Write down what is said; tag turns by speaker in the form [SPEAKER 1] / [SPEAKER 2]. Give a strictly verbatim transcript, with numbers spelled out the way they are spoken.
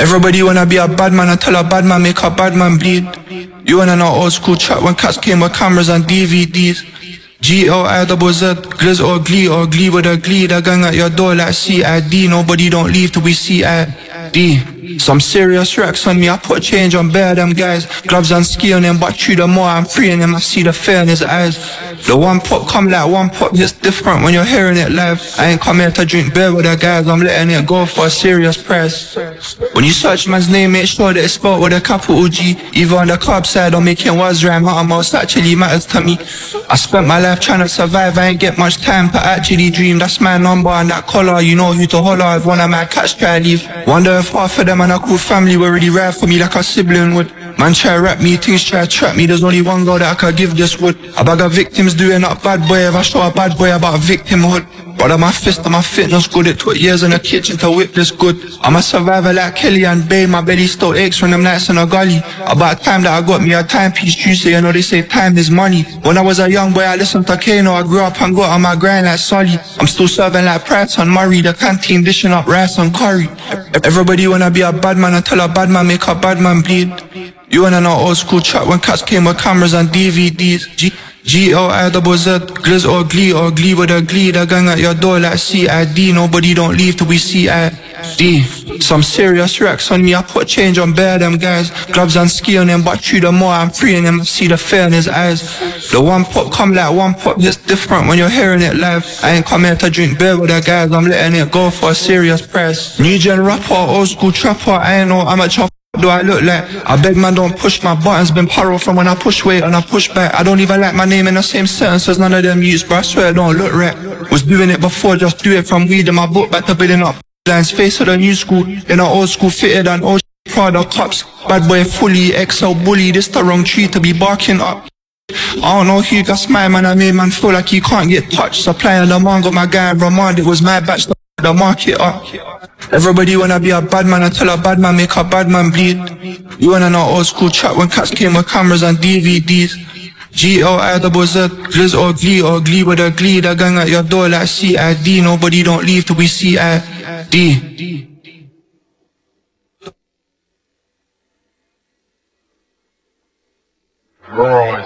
[SPEAKER 1] Everybody wanna be a bad man until a bad man make a bad man bleed. You wanna know old school chat when cats came with cameras and D V Ds. G O I double Z, Gliz or Glee or Glee with a Glee. The gang at your door like C I D. Nobody don't leave till we C I D. Some serious racks on me, I put change on bare them guys. Gloves and ski on them, but true the more I'm freeing him, I see the fear in his eyes. The one pop come like one pop, it's different when you're hearing it live. I ain't come here to drink beer with the guys, I'm letting it go for a serious price. When you search man's name, make sure that it's spelled with a capital G. Either on the club side or making words rhyme, what most actually matters to me. I spent my life trying to survive, I ain't get much time to actually dream. That's my number and that collar, you know who to holler if one of my cats try to leave. Wonder if half of them and a cool family were really ride for me like a sibling would. Man try rap me, things try trap me, there's only one girl that I could give this wood. A bag of victims doing up bad boy, if I show a bad boy about victimhood. Brother, my fist and my fitness good, it took years in the kitchen to whip this good. I'm a survivor like Kelly and Bay, my belly still aches from them nights in a gully. About time that I got me a timepiece Tuesday, you know they say time is money. When I was a young boy I listened to Kano, I grew up and got on my grind like Sully. I'm still serving like Price and Murray, the canteen dishing up rice and curry. Everybody wanna be a bad man until a bad man make a bad man bleed. You wanna know old school chat when cats came with cameras and D V Ds. G G O I double Z, Gliz or Glee or Glee with a Glee. The gang at your door like C I D. Nobody don't leave till we C I D. Some serious racks on me, I put change on bare them guys. Gloves and ski on them, but true the more I'm freeing him, I see the fear in his eyes. The one pop come like one pop, it's different when you're hearing it live. I ain't come here to drink beer with the guys, I'm letting it go for a serious price. New gen rapper, old school trapper, I ain't no amateur. Do I look like? I beg man don't push my buttons, been pyro from when I push weight and I push back. I don't even like my name in the same sentence as none of them use, but I swear it don't look right. Was doing it before, just do it from weed in my book, back to building up lines. Face of the new school, in our old school fitted and old Prada cups. Bad boy fully, X L bully, this the wrong tree to be barking up. I don't know who got my man, I made man feel like he can't get touched. Supply and demand, got my guy in Ramad, it was my batch, the market up. Everybody wanna be a bad man until a bad man make a bad man bleed. You wanna know old school chat when cats came with cameras and D V Ds. G O I double Z, Gliz or Glee or Glee with a Glee. The gang at your door like C I D. Nobody don't leave till we C I D.
[SPEAKER 2] Right.